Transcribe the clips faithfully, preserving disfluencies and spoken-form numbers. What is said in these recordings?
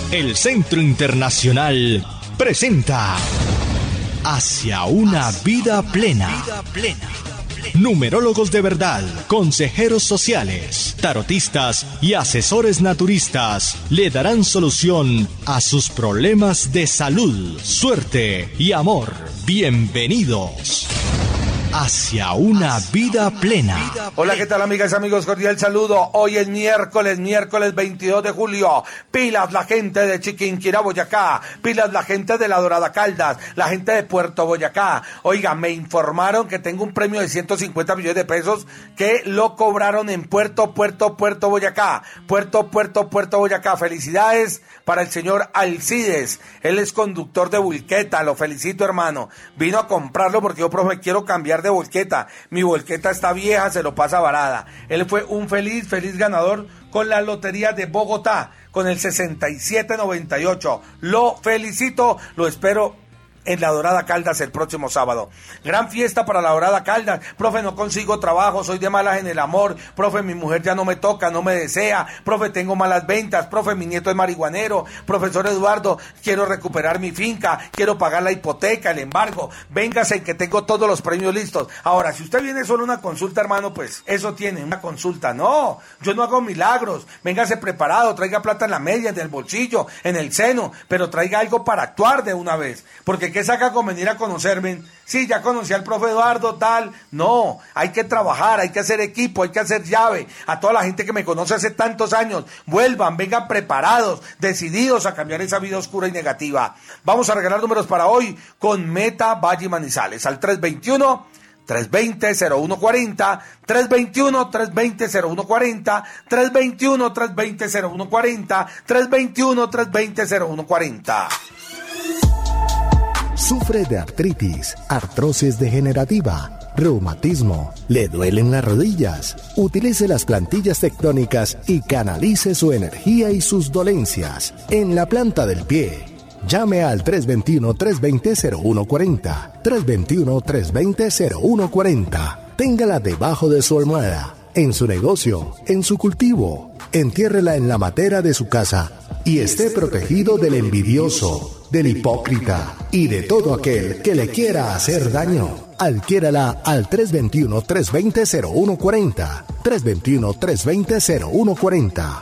El Centro Internacional presenta Hacia una vida plena. Numerólogos de verdad, consejeros sociales, tarotistas y asesores naturistas le darán solución a sus problemas de salud, suerte y amor. Bienvenidos hacia una vida plena. Hola, ¿qué tal, amigas y amigos? Cordial saludo. Hoy es miércoles, miércoles veintidós de julio. Pilas la gente de Chiquinquirá, Boyacá. Pilas la gente de La Dorada Caldas. La gente de Puerto Boyacá. Oiga, me informaron que tengo un premio de ciento cincuenta millones de pesos que lo cobraron en Puerto, Puerto, Puerto Boyacá. Puerto, Puerto, Puerto Boyacá. Felicidades para el señor Alcides. Él es conductor de Volqueta. Lo felicito, hermano. Vino a comprarlo porque yo, profe, quiero cambiar de volqueta. Mi volqueta está vieja, se lo pasa varada. Él fue un feliz, feliz ganador con la Lotería de Bogotá, con el sesenta y siete noventa y ocho. Lo felicito, lo espero en La Dorada Caldas el próximo sábado. Gran fiesta para La Dorada Caldas. Profe, no consigo trabajo, soy de malas en el amor. Profe, mi mujer ya no me toca, no me desea. Profe, tengo malas ventas. Profe, mi nieto es marihuanero. Profesor Eduardo, quiero recuperar mi finca, quiero pagar la hipoteca, el embargo. Véngase que tengo todos los premios listos. Ahora, si usted viene solo a una consulta, hermano, pues eso tiene, una consulta. No, yo no hago milagros. Véngase preparado, traiga plata en la media, en el bolsillo, en el seno, pero traiga algo para actuar de una vez. Porque ¿qué saca con venir a conocerme? Sí, ya conocí al profe Eduardo, tal. No, hay que trabajar, hay que hacer equipo, hay que hacer llave. A toda la gente que me conoce hace tantos años, vuelvan, vengan preparados, decididos a cambiar esa vida oscura y negativa. Vamos a regalar números para hoy con Meta Valle Manizales al tres veintiuno, tres veinte, cero uno cuarenta, tres veintiuno, tres veinte, cero uno cuarenta, tres veintiuno, tres veinte, cero uno cuarenta, tres veintiuno, tres veinte, cero uno cuarenta. ¿Sufre de artritis, artrosis degenerativa, reumatismo? ¿Le duelen las rodillas? Utilice las plantillas tectónicas y canalice su energía y sus dolencias en la planta del pie. Llame al tres veintiuno, tres veinte, cero uno cuarenta, tres veintiuno, tres veinte, cero uno cuarenta. Téngala debajo de su almohada, en su negocio, en su cultivo. Entiérrela en la matera de su casa y esté protegido del envidioso, del hipócrita y de todo aquel que le quiera hacer daño. Adquiérala al tres veintiuno, tres veinte, cero uno cuarenta, tres veintiuno, tres veinte, cero uno cuarenta.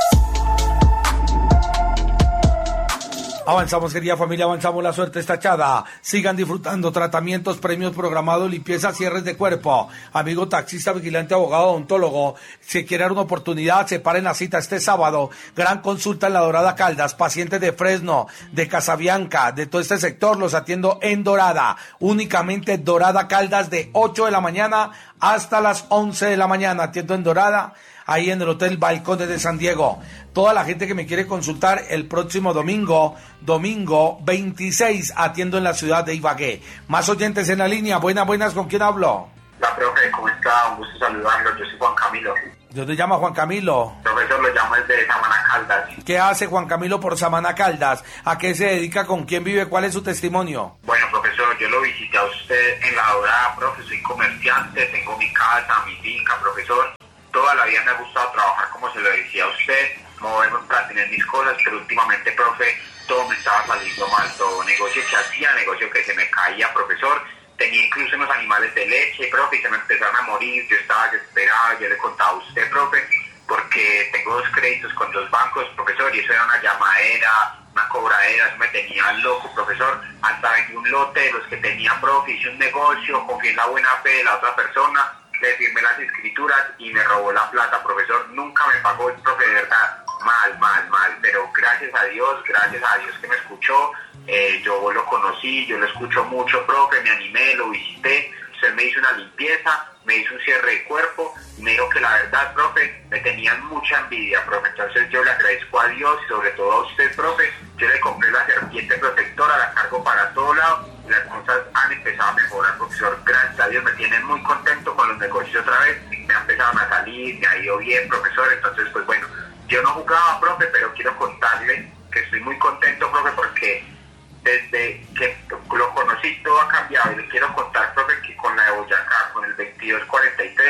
Avanzamos, querida familia, avanzamos, la suerte está echada. Sigan disfrutando tratamientos, premios programados, limpieza, cierres de cuerpo. Amigo taxista, vigilante, abogado, odontólogo, si quiere dar una oportunidad, separen la cita este sábado. Gran consulta en La Dorada Caldas, pacientes de Fresno, de Casabianca, de todo este sector, los atiendo en Dorada. Únicamente Dorada Caldas de ocho de la mañana hasta las once de la mañana. Atiendo en Dorada, ahí en el Hotel Balcones de San Diego. Toda la gente que me quiere consultar el próximo domingo, domingo veintiséis, atiendo en la ciudad de Ibagué. Más oyentes en la línea. Buenas, buenas, ¿con quién hablo? La profe, ¿cómo está? Un gusto saludarlo. Yo soy Juan Camilo. Yo te llamo Juan Camilo. Profesor, lo llamo desde Samaná Caldas. ¿Qué hace Juan Camilo por Samaná Caldas? ¿A qué se dedica? ¿Con quién vive? ¿Cuál es su testimonio? Bueno, profesor, yo lo visité a usted en La Dorada, profe. Soy comerciante, tengo mi casa, mi finca, profesor. Toda la vida me ha gustado trabajar, como se lo decía a usted, moverme para tener mis cosas, pero últimamente, profe, todo me estaba saliendo mal. Todo negocio que hacía, negocio que se me caía, profesor. Tenía incluso unos animales de leche, profe, y se me empezaron a morir. Yo estaba desesperado, yo le contaba a usted, profe, porque tengo dos créditos con dos bancos, profesor, y eso era una llamadera, una cobradera, eso me tenía loco, profesor. Hasta vendí un lote de los que tenía, profe, hice un negocio, confié en la buena fe de la otra persona, le firmé las escrituras y me robó la plata, profesor. Nunca me pagó el profe, de verdad. Mal, mal, mal. Pero gracias a Dios, gracias a Dios que me escuchó. Eh, yo lo conocí, yo lo escucho mucho, profe. Me animé, lo visité. Usted me hizo una limpieza, me hizo un cierre de cuerpo. Y me dijo que la verdad, profe, me tenían mucha envidia, profe. Entonces yo le agradezco a Dios y sobre todo a usted, profe. Yo le compré la serpiente protectora, la cargo para todo lado. Las cosas han empezado a mejorar, profesor. Gracias a Dios me tienen muy contento con los negocios otra vez. Me han empezado a salir, me ha ido bien, profesor. Entonces, pues bueno, yo no jugaba, profe, pero quiero contarle que estoy muy contento, profe, porque desde que lo conocí todo ha cambiado. Y le quiero contar, profe, que con la de Boyacá, con el veintidós cuarenta y tres,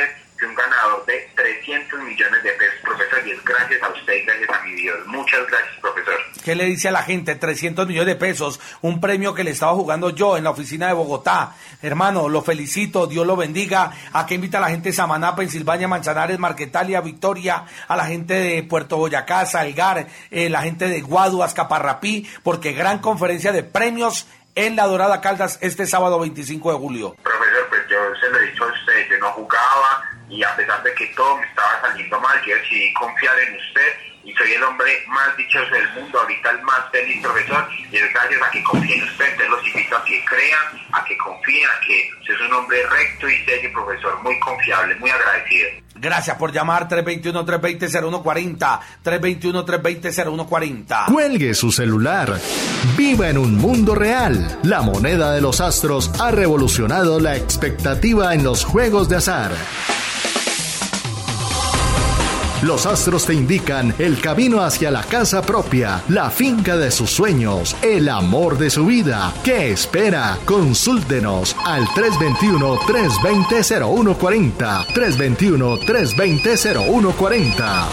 fui un ganador de trescientos millones de pesos, profesor, y es gracias a usted y gracias a mi Dios. Muchas gracias, profesor. ¿Qué le dice a la gente? trescientos millones de pesos, un premio que le estaba jugando yo en la oficina de Bogotá. Hermano, lo felicito, Dios lo bendiga. ¿A qué invita a la gente de Samaná, Pensilvania, Manzanares, Marquetalia, Victoria, a la gente de Puerto Boyacá, Salgar, eh, la gente de Guaduas, Caparrapí? Porque gran conferencia de premios en La Dorada Caldas este sábado veinticinco de julio. Profesor, pues yo se lo he dicho a usted, yo no jugaba y a pesar de que todo me estaba saliendo mal, yo decidí confiar en usted y soy el hombre más dichoso del mundo, ahorita el más feliz, profesor, y es gracias a que confíen en usted. Entonces los invito a que crean, a que confíen, a que usted es un hombre recto y serio, profesor, muy confiable, muy agradecido. Gracias por llamar. Tres dos uno, tres dos cero, cero uno cuatro cero, tres dos uno, tres dos cero, cero uno cuatro cero. Cuelgue su celular. Viva en un mundo real. La moneda de los astros ha revolucionado la expectativa en los juegos de azar. Los astros te indican el camino hacia la casa propia, la finca de sus sueños, el amor de su vida. ¿Qué espera? Consúltenos al tres dos uno, tres dos cero, cero uno cuatro cero, tres dos uno, tres dos cero, cero uno cuatro cero.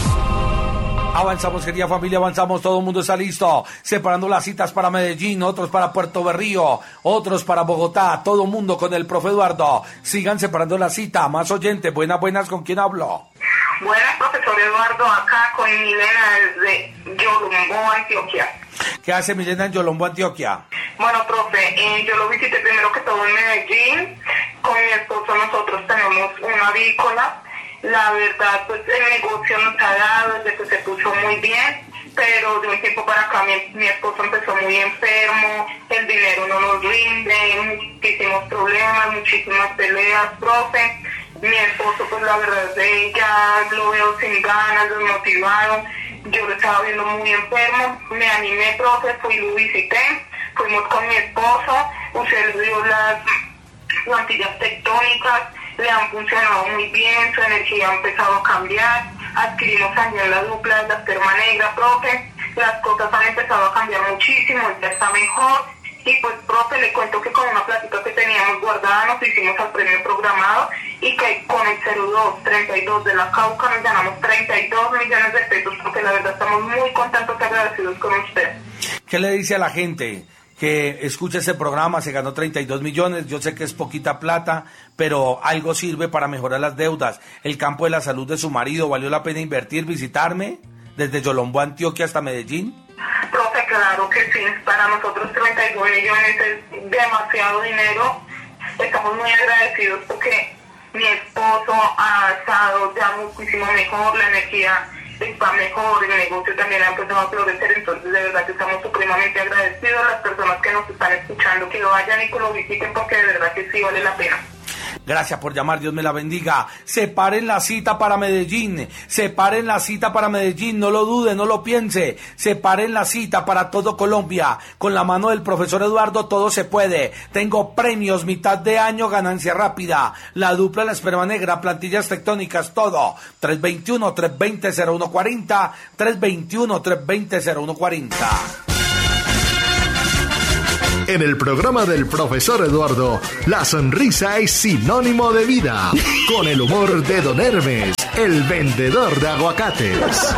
Avanzamos, querida familia, avanzamos, todo el mundo está listo, separando las citas para Medellín, otros para Puerto Berrío, otros para Bogotá, todo el mundo con el profe Eduardo. Sigan separando la cita, más oyentes, buenas, buenas, ¿con quién hablo? Buenas, profesor Eduardo, acá con Milena desde Yolombo, Antioquia. ¿Qué hace Milena en Yolombo, Antioquia? Bueno, profe, eh, yo lo visité primero que todo en Medellín. Con mi esposo nosotros tenemos una avícola. La verdad, pues el negocio nos ha dado desde que se puso muy bien, pero de un tiempo para acá mi, mi esposo empezó muy enfermo, el dinero no nos rinde, muchísimos problemas, muchísimas peleas, profe. Mi esposo, pues la verdad, de ya lo veo sin ganas, desmotivado. Yo lo estaba viendo muy enfermo. Me animé, profe, fui y lo visité. Fuimos con mi esposo. Usted le dio las plantillas tectónicas. Le han funcionado muy bien. Su energía ha empezado a cambiar. Adquirimos también la dupla de la esperma negra, profe. Las cosas han empezado a cambiar muchísimo. Ya está mejor. Y pues, profe, le cuento que con una plática que teníamos guardada nos hicimos al premio programado y que con el cero dos treinta y dos de la Cauca nos ganamos treinta y dos millones de pesos, porque la verdad estamos muy contentos y agradecidos con usted. ¿Qué le dice a la gente que escucha ese programa? Se ganó treinta y dos millones, yo sé que es poquita plata, pero algo sirve para mejorar las deudas. El campo de la salud de su marido, ¿valió la pena invertir, visitarme desde Yolombo, Antioquia hasta Medellín? Profe, claro que sí, para nosotros treinta y dos millones es demasiado dinero. Estamos muy agradecidos porque mi esposo ha estado ya muchísimo mejor, la energía está mejor, el negocio también ha empezado a florecer, entonces de verdad que estamos supremamente agradecidos a las personas que nos están escuchando, que vayan y que lo visiten porque de verdad que sí vale la pena. Gracias por llamar, Dios me la bendiga. Separen la cita para Medellín, separen la cita para Medellín, no lo dude, no lo piense. Separen la cita para todo Colombia. Con la mano del profesor Eduardo todo se puede. Tengo premios, mitad de año, ganancia rápida, la dupla, la esperma negra, plantillas tectónicas, todo. tres dos uno, tres dos cero, cero uno cuatro cero, tres dos uno, tres dos cero, cero uno cuatro cero. En el programa del profesor Eduardo, la sonrisa es sinónimo de vida. Con el humor de Don Hermes, el vendedor de aguacates.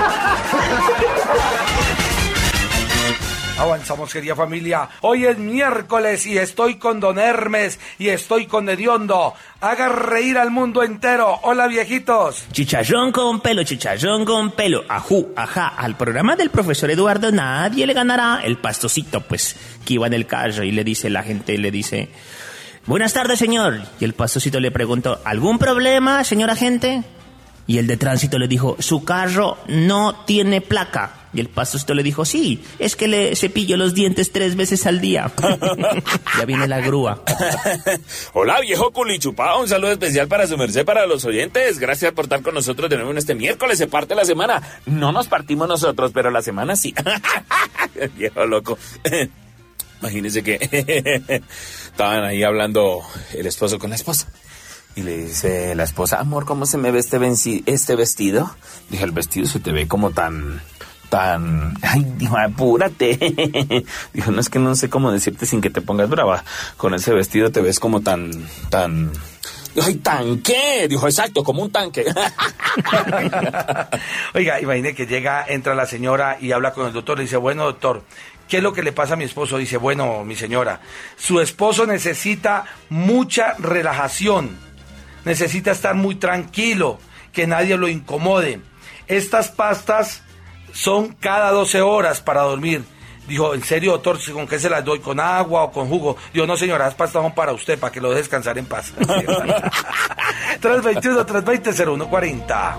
Avanzamos, querida familia. Hoy es miércoles y estoy con Don Hermes y estoy con Hediondo. Haga reír al mundo entero. Hola, viejitos. Chicharrón con pelo, chicharrón con pelo. Ajú, ajá. Al programa del profesor Eduardo nadie le ganará. El pastocito, pues, que iba en el carro y le dice, la gente le dice, buenas tardes, señor. Y el pastocito le preguntó, ¿algún problema, señor agente? Y el de tránsito le dijo, su carro no tiene placa. Y el pastocito le dijo, sí, es que le cepillo los dientes tres veces al día. Ya viene la grúa. Hola, viejo culichupado, un saludo especial para su merced, para los oyentes. Gracias por estar con nosotros de nuevo en este miércoles. Se parte la semana. No nos partimos nosotros, pero la semana sí. Viejo loco. Imagínense que estaban ahí hablando el esposo con la esposa. Y le dice la esposa, amor, ¿cómo se me ve este, venci- este vestido? Dije, el vestido se te ve como tan... tan... Ay, dijo, apúrate. Dijo, no, es que no sé cómo decirte sin que te pongas brava. Con ese vestido te ves como tan... tan... Ay, tanque, dijo, exacto, como un tanque. Oiga, imagine que llega, entra la señora y habla con el doctor, le dice, bueno, doctor, ¿qué es lo que le pasa a mi esposo? Dice, bueno, mi señora, su esposo necesita mucha relajación, necesita estar muy tranquilo, que nadie lo incomode. Estas pastas son cada doce horas para dormir. Dijo, ¿en serio, doctor? ¿Con qué se las doy? ¿Con agua o con jugo? Dijo, no, señora, las pastas son para usted, para que lo deje descansar en paz. tres veintiuno, tres veinte, cero uno cuarenta.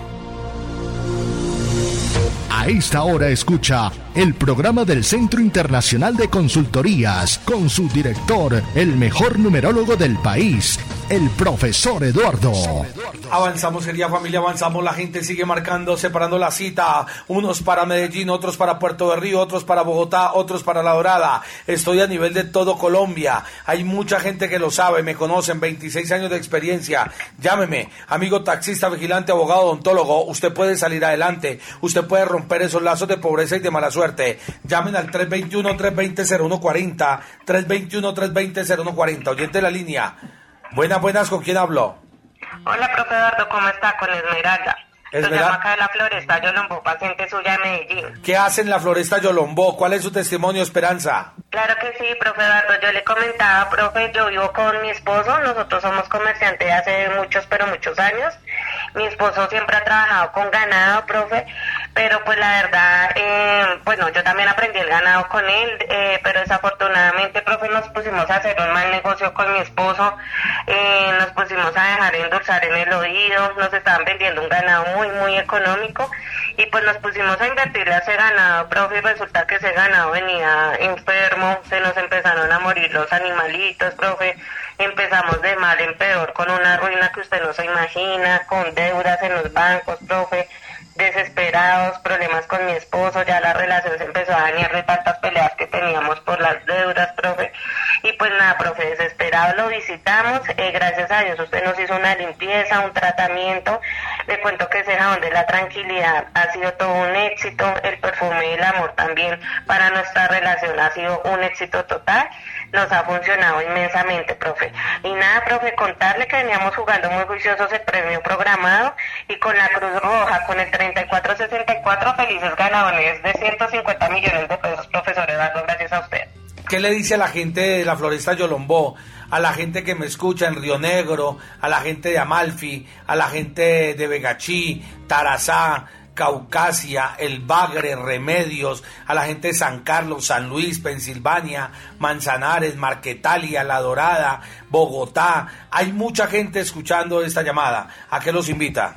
A esta hora escucha el programa del Centro Internacional de Consultorías con su director, el mejor numerólogo del país, el profesor Eduardo. Avanzamos, querida familia, avanzamos, la gente sigue marcando, separando la cita, unos para Medellín, otros para Puerto de Río, otros para Bogotá, otros para La Dorada. Estoy a nivel de todo Colombia, hay mucha gente que lo sabe, me conocen, veintiséis años de experiencia. Llámeme, amigo taxista, vigilante, abogado, odontólogo, usted puede salir adelante, usted puede romper esos lazos de pobreza y de mala suerte. Llamen al tres veintiuno, tres veinte, cero uno cuarenta, tres veintiuno, tres veinte, cero uno cuarenta. Oyente de la línea. Buenas, buenas, ¿con quién hablo? Hola, profe Eduardo, ¿cómo está? Con Esmeralda. Esmeralda. Se llama acá de la Floresta Yolombó, paciente suya de Medellín. ¿Qué hace en la Floresta Yolombó? ¿Cuál es su testimonio, Esperanza? Claro que sí, profe Eduardo. Yo le comentaba, profe, yo vivo con mi esposo. Nosotros somos comerciantes hace muchos, pero muchos años. Mi esposo siempre ha trabajado con ganado, profe. Pero pues la verdad, eh, bueno, yo también aprendí el ganado con él, eh, pero desafortunadamente, profe, nos pusimos a hacer un mal negocio con mi esposo, eh, nos pusimos a dejar endulzar en el oído, nos estaban vendiendo un ganado muy, muy económico, y pues nos pusimos a invertirle a ese ganado, profe, y resulta que ese ganado venía enfermo, se nos empezaron a morir los animalitos, profe, empezamos de mal en peor, con una ruina que usted no se imagina, con deudas en los bancos, profe, desesperados, problemas con mi esposo, ya la relación se empezó a dañar de tantas peleas que teníamos por las deudas, profe, y pues nada, profe, desesperados lo visitamos, eh, gracias a Dios usted nos hizo una limpieza, un tratamiento, le cuento que ese jabón de la tranquilidad ha sido todo un éxito, el perfume y el amor también para nuestra relación ha sido un éxito total, nos ha funcionado inmensamente, profe. Y nada, profe, contarle que veníamos jugando muy juiciosos el premio programado y con la Cruz Roja, con el treinta y cuatro sesenta y cuatro, felices ganadores de ciento cincuenta millones de pesos, profesor Eduardo, gracias a usted. ¿Qué le dice a la gente de la Floresta Yolombó, a la gente que me escucha en Río Negro, a la gente de Amalfi, a la gente de Vegachí, Tarazá, Caucasia, El Bagre, Remedios, a la gente de San Carlos, San Luis, Pensilvania, Manzanares, Marquetalia, La Dorada, Bogotá? Hay mucha gente escuchando esta llamada. ¿A qué los invita?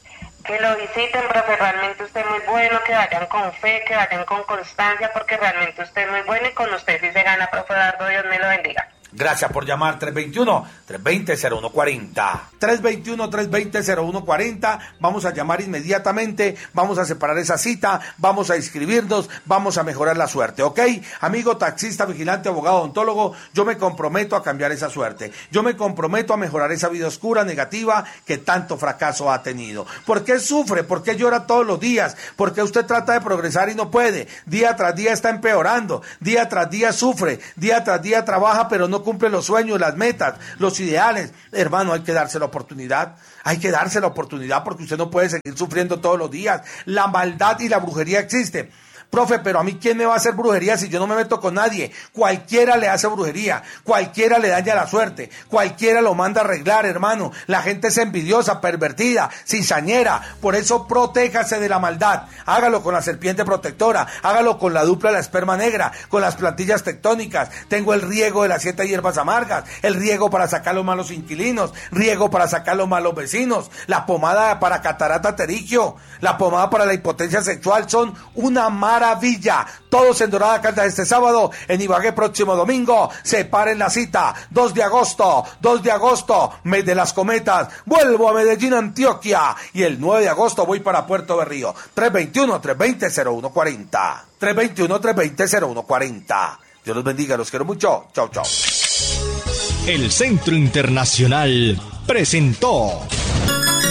Que lo visiten, profe, realmente usted es muy bueno, que vayan con fe, que vayan con constancia, porque realmente usted es muy bueno y con usted sí se gana, profe Eduardo, Dios me lo bendiga. Gracias por llamar. Tres veintiuno, tres veinte, cero uno cuarenta. tres veintiuno, tres veinte, cero uno cuarenta. Vamos a llamar inmediatamente, vamos a separar esa cita, vamos a inscribirnos, vamos a mejorar la suerte, ¿ok? Amigo taxista, vigilante, abogado, odontólogo, yo me comprometo a cambiar esa suerte. Yo me comprometo a mejorar esa vida oscura, negativa, que tanto fracaso ha tenido. ¿Por qué sufre? ¿Por qué llora todos los días? ¿Por qué usted trata de progresar y no puede? Día tras día está empeorando, día tras día sufre, día tras día trabaja, pero no cumple los sueños, las metas, los ideales. Hermano, hay que darse la oportunidad, hay que darse la oportunidad porque usted no puede seguir sufriendo todos los días. La maldad y la brujería existen. Profe, pero a mí ¿quién me va a hacer brujería si yo no me meto con nadie? Cualquiera le hace brujería, cualquiera le daña la suerte, cualquiera lo manda a arreglar, hermano. La gente es envidiosa, pervertida, cizañera. Por eso protéjase de la maldad. Hágalo con la serpiente protectora, hágalo con la dupla de la esperma negra, con las plantillas tectónicas. Tengo el riego de las siete hierbas amargas, el riego para sacar los malos inquilinos, riego para sacar los malos vecinos, la pomada para catarata pterigio, la pomada para la impotencia sexual. Son una maravilla. Todos en Dorada Caldas este sábado, en Ibagué próximo domingo. Separen la cita. dos de agosto, dos de agosto, mes de las cometas. Vuelvo a Medellín, Antioquia. Y el nueve de agosto voy para Puerto Berrío. tres veintiuno, tres veinte, cero uno cuarenta. tres veintiuno, tres veinte, cero uno cuarenta. Dios los bendiga, los quiero mucho. Chao, chao. El Centro Internacional presentó